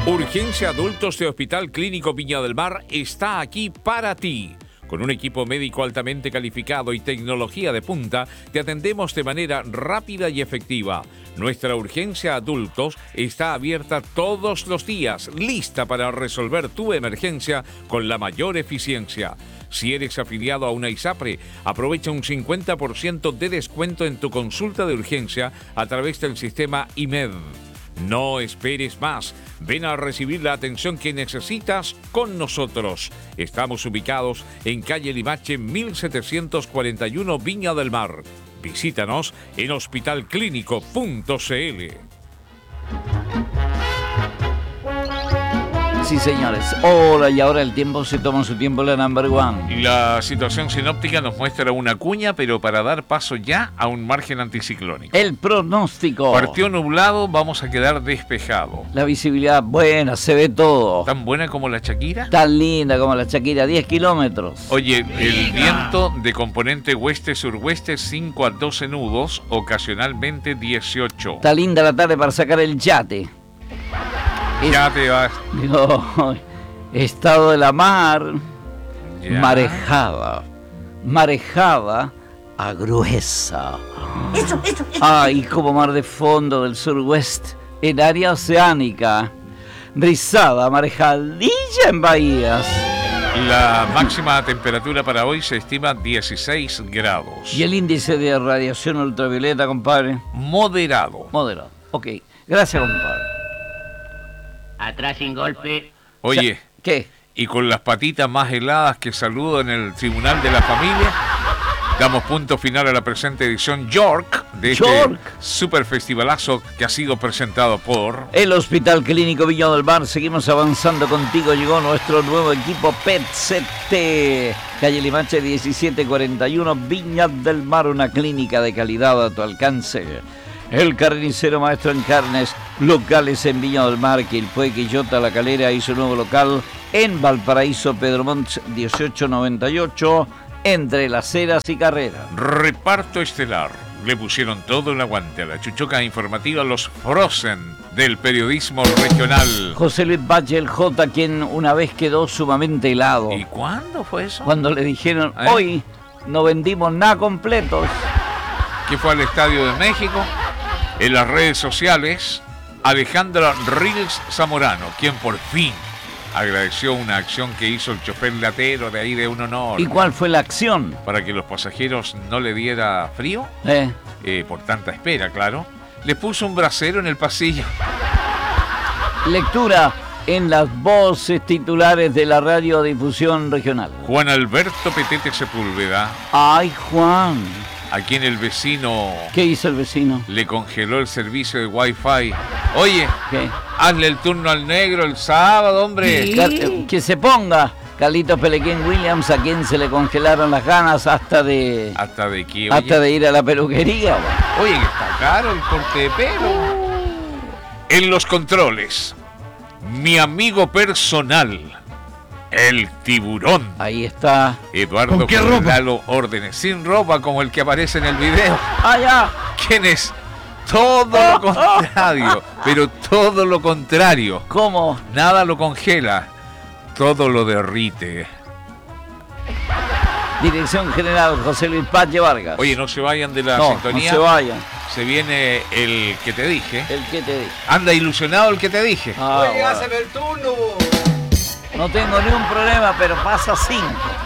Urgencia Adultos de Hospital Clínico Viña del Mar está aquí para ti. Con un equipo médico altamente calificado y tecnología de punta, te atendemos de manera rápida y efectiva. Nuestra urgencia adultos está abierta todos los días, lista para resolver tu emergencia con la mayor eficiencia. Si eres afiliado a una ISAPRE, aprovecha un 50% de descuento en tu consulta de urgencia a través del sistema IMED. No esperes más. Ven a recibir la atención que necesitas con nosotros. Estamos ubicados en calle Limache 1741 Viña del Mar. Visítanos en hospitalclínico.cl. Sí, señores. Hola, y ahora el tiempo se toma su tiempo, la number one. La situación sinóptica nos muestra una cuña, pero para dar paso ya a un margen anticiclónico. El pronóstico. Partió nublado, vamos a quedar despejado. La visibilidad buena, se ve todo. ¿Tan buena como la Shakira? Tan linda como la Shakira, 10 kilómetros. Oye, el viento de componente oeste-surhueste 5 a 12 nudos, ocasionalmente 18. Está linda la tarde para sacar el yate. Ya te vas. No, estado de la mar, Ya. marejada a gruesa. Eso. Ay, como mar de fondo del suroeste, en área oceánica, rizada, marejadilla en bahías. La máxima temperatura para hoy se estima 16 grados. ¿Y el índice de radiación ultravioleta, compadre? Moderado. Moderado. Ok, gracias, compadre. Atrás sin golpe. Oye, ¿Qué? y con las patitas más heladas que saludo en el Tribunal de la Familia, damos punto final a la presente edición York de este super festivalazo que ha sido presentado por El Hospital Clínico Viña del Mar. Seguimos avanzando contigo. Llegó nuestro nuevo equipo PET-CT. Calle Limache 1741 Viña del Mar. Una clínica de calidad a tu alcance. El Carnicero Maestro en Carnes, locales en Viña del Mar, Quilpué, Quillota, La Calera y su nuevo local en Valparaíso, Pedro Montt 1898, entre Las Heras y Carrera. Reparto estelar. Le pusieron todo el aguante a la chuchoca informativa, los Frozen del periodismo regional. José Luis Valle, el J, quien una vez quedó sumamente helado. ¿Y cuándo fue eso? Cuando le dijeron, hoy no vendimos nada completos. Que fue al Estadio de México. En las redes sociales, Alejandra Riles Zamorano, quien por fin agradeció una acción que hizo el chofer latero de ahí de Un Honor. ¿Y cuál fue la acción? Para que los pasajeros no le diera frío, por tanta espera, claro, le puso un brasero en el pasillo. Lectura en las voces titulares de la radiodifusión regional. Juan Alberto Petete Sepúlveda. ¡Ay, Juan! A quien el vecino... ¿Qué hizo el vecino? Le congeló el servicio de Wi-Fi. Oye, ¿qué? Hazle el turno al negro el sábado, hombre. ¿Sí? Que se ponga Carlitos Pelequín Williams, a quien se le congelaron las ganas hasta de... ¿Hasta de qué? Hasta de ir a la peluquería. Oye, que está caro el corte de pelo. En los controles, mi amigo personal, el tiburón. Ahí está. Eduardo Corredalo, órdenes sin ropa como el que aparece en el video. ¡Allá! ¿Quién es? Todo lo contrario, pero todo lo contrario. ¿Cómo? Nada lo congela, todo lo derrite. Dirección General José Luis Valle Vargas. Oye, no se vayan de la sintonía. No se vayan. Se viene el que te dije. El que te dije. Anda ilusionado el que te dije. Oye, háceme el turno. No tengo ni un problema, pero pasa 5.